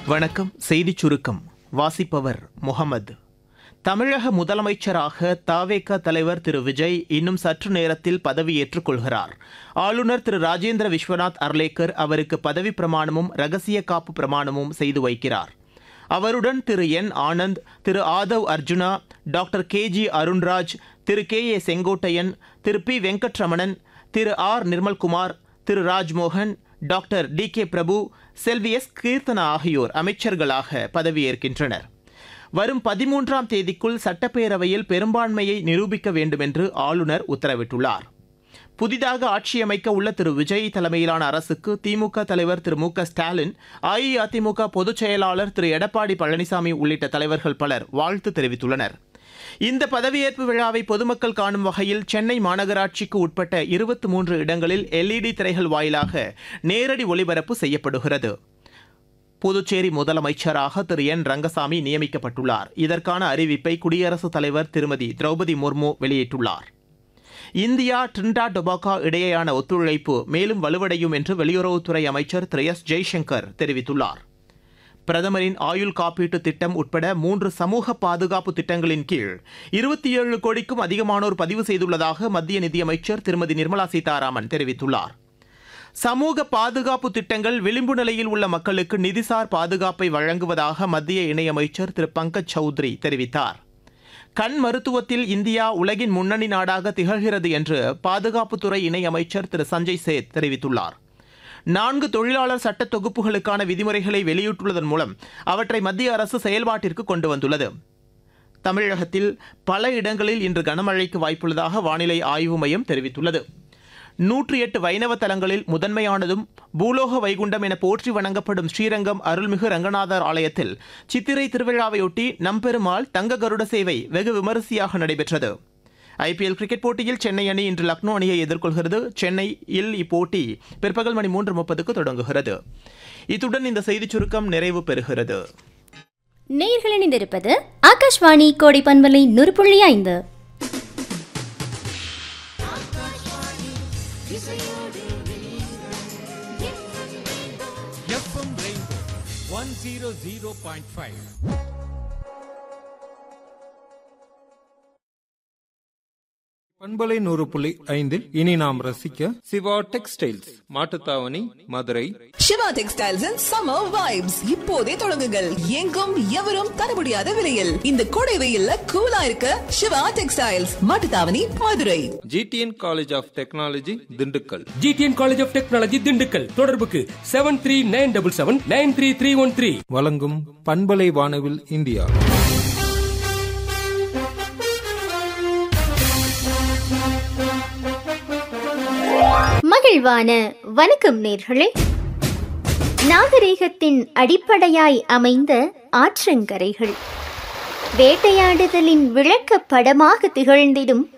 வணக்கம். செய்திச் சுருக்கம் வாசிப்பவர் முகமது. தமிழக முதலமைச்சராக தவேக தலைவர் திரு விஜய் இன்னும் சற்று நேரத்தில் பதவியேற்றுக் கொள்கிறார். ஆளுநர் திரு ராஜேந்திர விஸ்வநாத் அர்லேக்கர் அவருக்கு பதவி பிரமாணமும் ரகசிய காப்பு பிரமாணமும் செய்து வைக்கிறார். அவருடன் திரு என் ஆனந்த், திரு ஆதவ் அர்ஜுனா, டாக்டர் கே.ஜி. அருண்ராஜ், திரு கே.ஏ. செங்கோட்டையன், திரு பி. வெங்கட்ரமணன், திரு ஆர். நிர்மல்குமார், திரு ராஜ்மோகன், டாக்டர் டி.கே. பிரபு, செல்வி எஸ். கீர்த்தனா ஆகியோர் அமைச்சர்களாக பதவியேற்கின்றனர். வரும் 13ஆம் தேதிக்குள் சட்டப்பேரவையில் பெரும்பான்மையை நிரூபிக்க வேண்டும் என்று ஆளுநர் உத்தரவிட்டுள்ளார். புதிதாக ஆட்சியமைக்க உள்ள திரு விஜய் தலைமையிலான அரசுக்கு திமுக தலைவர் திரு மு க ஸ்டாலின், அஇஅதிமுக பொதுச் செயலாளர் திரு எடப்பாடி பழனிசாமி உள்ளிட்ட தலைவர்கள் பலர் வாழ்த்து தெரிவித்துள்ளனர். இந்த பதவியேற்பு விழாவை பொதுமக்கள் காணும் வகையில் சென்னை மாநகராட்சிக்கு உட்பட்ட 23 இடங்களில் LED திரைகள் வாயிலாக நேரடி ஒளிபரப்பு செய்யப்படுகிறது. புதுச்சேரி முதலமைச்சராக திரு என் ரங்கசாமி நியமிக்கப்பட்டுள்ளார். இதற்கான அறிவிப்பை குடியரசுத் தலைவர் திருமதி திரௌபதி முர்மு வெளியிட்டுள்ளார். இந்தியா டிரினிடாட் டொபாகோ இடையேயான ஒத்துழைப்பு மேலும் வலுவடையும் என்று வெளியுறவுத்துறை அமைச்சர் திரு எஸ். ஜெய்சங்கர் தெரிவித்துள்ளார். பிரதமரின் ஆயுள் காப்பீட்டு திட்டம் உட்பட 3 சமூக பாதுகாப்பு திட்டங்களின் கீழ் 27 கோடிக்கும் அதிகமானோர் பதிவு செய்துள்ளதாக மத்திய நிதியமைச்சர் திருமதி நிர்மலா சீதாராமன் தெரிவித்துள்ளார். சமூக பாதுகாப்பு திட்டங்கள் விளிம்பு நிலையில் உள்ள மக்களுக்கு நிதிசார் பாதுகாப்பை வழங்குவதாக மத்திய இணையமைச்சர் திரு பங்கஜ் சௌத்ரி தெரிவித்தார். கண் மருத்துவத்தில் இந்தியா உலகின் முன்னணி நாடாக திகழ்கிறது என்று பாதுகாப்புத்துறை இணையமைச்சர் திரு சஞ்சய் சேத் தெரிவித்துள்ளார். 4 தொழிலாளர் சட்ட தொகுப்புகளுக்கான விதிமுறைகளை வெளியிட்டுள்ளதன் மூலம் அவற்றை மத்திய அரசு செயல்பாட்டிற்கு கொண்டு வந்துள்ளது. தமிழகத்தில் பல இடங்களில் இன்று கனமழைக்கு வாய்ப்புள்ளதாக வானிலை ஆய்வு மையம் தெரிவித்துள்ளது. 108 வைணவ தலங்களில் முதன்மையானதும் பூலோக வைகுண்டம் என போற்றி வணங்கப்படும் ஸ்ரீரங்கம் அருள்மிகு ரங்கநாதர் ஆலயத்தில் சித்திரை திருவிழாவையொட்டி நம்பெருமாள் தங்க கருட சேவை வெகு விமரிசையாக நடைபெற்றது. IPL கிரிக்கெட் போட்டியில் சென்னை அணி இன்று லக்னோ அணியை எதிர்கொள்கிறது. சென்னையில் இப்போட்டி பிற்பகல் மணி 3:30க்கு தொடங்குகிறது. இத்துடன் இந்த செய்திச் சுருக்கம் நிறைவு பெறுகிறது. நேயர்கள் இணைந்திருப்பது ஆகாஷ்வாணி கோடை பண்பலை 100.5. FM Rainbow 100.5. பண்பலை 100.5 இனி நாம் ரசிக்க Siva textiles, Mattuthavani, Madurai. Siva textiles and summer vibes இப்போதே தொடங்குங்கள். எங்கும் எவரும் தர முடியாத விலையில் இந்த கோடை வெயில்ல கூலா இருக்க Siva textiles, Mattuthavani, Madurai. GTN college of technology, Dindigul. GTN college of technology, Dindigul. தொடர்புக்கு 7397793313 வழங்கும் பண்பலை வானவில் இந்தியா. மகிழ்வான வணக்கம் நேர்களே. நாகரீகத்தின் அடிப்படையாய் அமைந்த ஆற்றங்கரைகள், வேட்டையாடுதலின் விளக்க படமாக திகழ்ந்திடும்